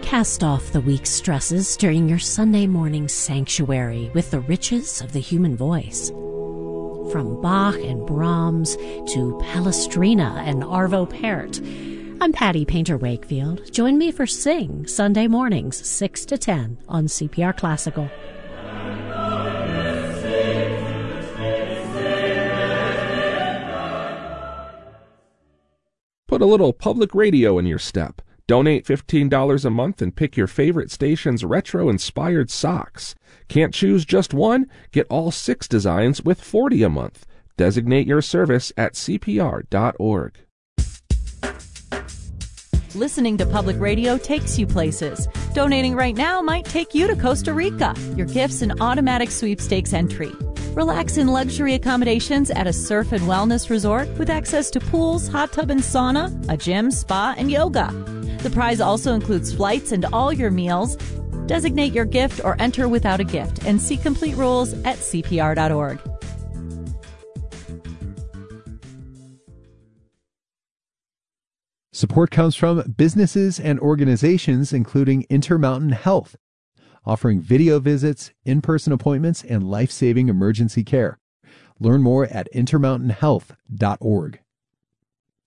Cast off the week's stresses during your Sunday morning sanctuary with the riches of the human voice. From Bach and Brahms to Palestrina and Arvo Pärt, I'm Patty Painter Wakefield. Join me for Sing Sunday mornings, 6 to 10 on CPR Classical. Put a little public radio in your step. Donate $15 a month and pick your favorite station's retro-inspired socks. Can't choose just one? Get all 6 designs with $40 a month. Designate your service at CPR.org. Listening to public radio takes you places. Donating right now might take you to Costa Rica. Your gift's an automatic sweepstakes entry. Relax in luxury accommodations at a surf and wellness resort with access to pools, hot tub and sauna, a gym, spa, and yoga. The prize also includes flights and all your meals. Designate your gift or enter without a gift and see complete rules at CPR.org. Support comes from businesses and organizations including Intermountain Health, offering video visits, in-person appointments, and life-saving emergency care. Learn more at intermountainhealth.org.